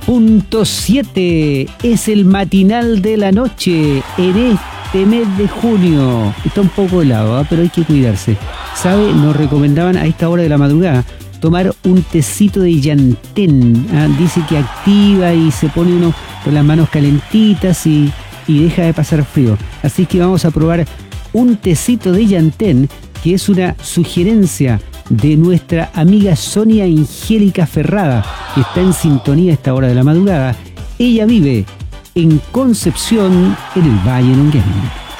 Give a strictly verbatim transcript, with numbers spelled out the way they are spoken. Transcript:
punto siete es el matinal de la noche en este mes de junio. Está un poco helado, ¿eh? Pero hay que cuidarse. ¿Sabe? Nos recomendaban a esta hora de la madrugada tomar un tecito de llantén. ¿eh? Dice que activa y se pone uno con las manos calentitas y, y deja de pasar frío. Así que vamos a probar un tecito de llantén, que es una sugerencia de nuestra amiga Sonia Angélica Ferrada, que está en sintonía a esta hora de la madrugada. Ella vive en Concepción, en el Valle Longuén.